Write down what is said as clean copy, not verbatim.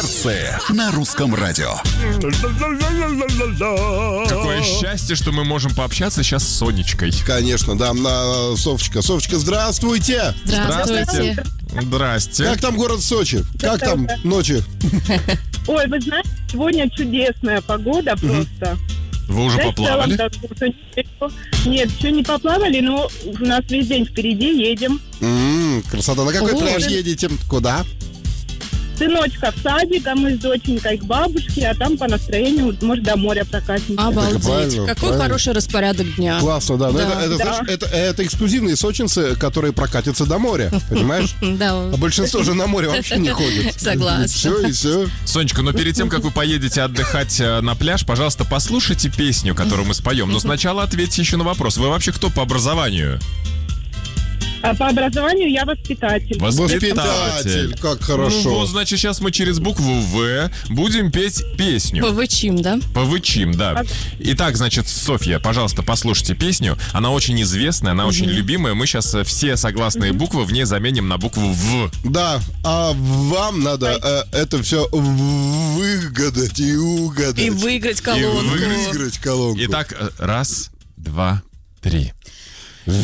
Перцы на русском радио. Какое счастье, что мы можем пообщаться сейчас с Сонечкой. Конечно, да, Софочка. Софочка, здравствуйте. Здравствуйте. Здрасте. Как там город Сочи? Как там ночи? Ой, вы знаете, сегодня чудесная погода просто. Вы уже поплавали? Нет, еще не поплавали, но у нас весь день впереди, едем. Красота. На какой пляж едете? Куда? Сыночка в садик, а мы с доченькой к бабушке, а там по настроению, может, до моря прокатимся. Обалдеть. правильно, Какой правильно. хороший распорядок дня. Классно, да. Но Да. это, знаешь, это эксклюзивные сочинцы, которые прокатятся до моря. Понимаешь? Да, А большинство же на море вообще не ходит. согласна. Все, и все. Сонечка, но перед тем, как вы поедете отдыхать на пляж, пожалуйста, послушайте песню, которую мы споем. Но сначала ответьте еще на вопрос. Вы вообще кто по образованию? А по образованию я воспитатель. Воспитатель, как хорошо. Вот, значит, сейчас мы через букву В будем петь песню. Повычим, да? Повычим, да. Итак, значит, Софья, пожалуйста, послушайте песню. Она очень известная, она очень любимая. Мы сейчас все согласные буквы в ней заменим на букву В. Да, а вам надо это все выгадать и угадать. И выиграть колонку. Выиграть колонку. Итак, раз, два, три.